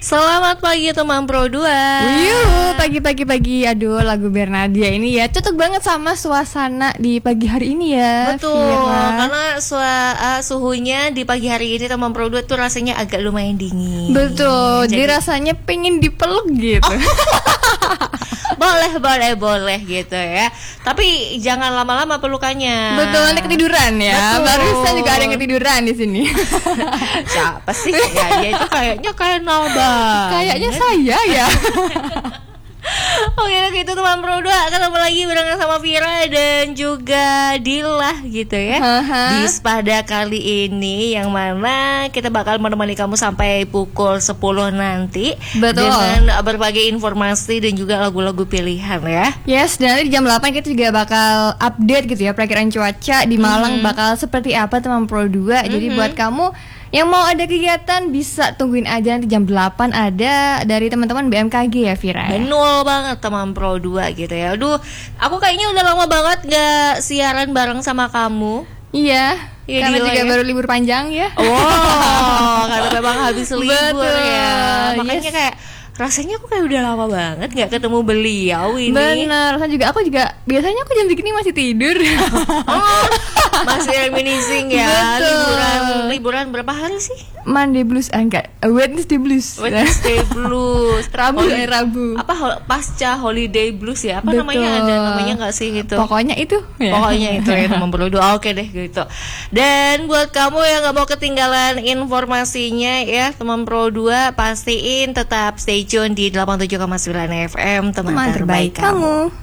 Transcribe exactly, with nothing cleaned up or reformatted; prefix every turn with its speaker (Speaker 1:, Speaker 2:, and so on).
Speaker 1: Selamat pagi teman Pro dua.
Speaker 2: Yuh, pagi-pagi-pagi. Aduh, lagu Bernadia ini ya cocok banget sama suasana di pagi hari ini ya.
Speaker 1: Betul,
Speaker 2: Vira.
Speaker 1: karena sua, uh, suhunya di pagi hari ini teman Pro dua tuh rasanya agak lumayan dingin.
Speaker 2: Betul,
Speaker 1: jadi,
Speaker 2: jadi rasanya pengen dipeluk gitu.
Speaker 1: Oh. Boleh, boleh, boleh gitu ya. Tapi jangan lama-lama pelukannya.
Speaker 2: Betul, nanti ketiduran ya.
Speaker 1: Betul.
Speaker 2: Barusan juga ada yang ketiduran di sini.
Speaker 1: Siapa sih? Ya, dia itu kayaknya kayak Nalba.
Speaker 2: Kayaknya saya ya.
Speaker 1: Oke, gitu teman Pro dua, ketemu lagi barengan sama Vira dan juga Dila gitu ya.
Speaker 2: Haha.
Speaker 1: Di Spada kali ini yang mana kita bakal menemani kamu sampai pukul sepuluh nanti.
Speaker 2: Betul.
Speaker 1: Dengan berbagai informasi dan juga lagu-lagu pilihan ya.
Speaker 2: Yes, dan nanti di jam delapan kita juga bakal update gitu ya perakiraan cuaca di Malang
Speaker 1: Mm-hmm.
Speaker 2: bakal seperti apa teman Pro dua. Jadi
Speaker 1: Mm-hmm.
Speaker 2: buat kamu yang mau ada kegiatan bisa tungguin aja nanti jam delapan ada dari teman-teman B M K G ya Vira.
Speaker 1: Benul banget teman Pro dua gitu ya. Aduh, aku kayaknya udah lama banget gak siaran bareng sama kamu.
Speaker 2: Iya,
Speaker 1: Iya,
Speaker 2: karena
Speaker 1: Dila
Speaker 2: juga
Speaker 1: ya.
Speaker 2: baru libur panjang ya.
Speaker 1: Wow, karena memang habis libur
Speaker 2: Betul,
Speaker 1: ya. Makanya
Speaker 2: yes.
Speaker 1: kayak rasanya aku kayak udah lama banget nggak ketemu beliau ini.
Speaker 2: Bener, rasanya juga aku juga biasanya aku jam segini masih tidur.
Speaker 1: Oh, masih reminiscing ya.
Speaker 2: Betul.
Speaker 1: Liburan liburan berapa hari sih?
Speaker 2: Monday blues, ah, enggak, Wednesday blues.
Speaker 1: Wednesday blues.
Speaker 2: Rabu,
Speaker 1: Holi-
Speaker 2: eh, Rabu.
Speaker 1: Apa hol- pasca holiday blues ya? Apa
Speaker 2: Betul.
Speaker 1: namanya, ada namanya nggak sih gitu?
Speaker 2: Pokoknya itu. ya.
Speaker 1: Pokoknya itu ya teman Pro dua. Oke deh gitu. Dan buat kamu yang gak mau ketinggalan informasinya ya teman Pro dua, pastiin tetap stay tune di delapan puluh tujuh koma sembilan F M teman,
Speaker 2: Teman terbaik kamu.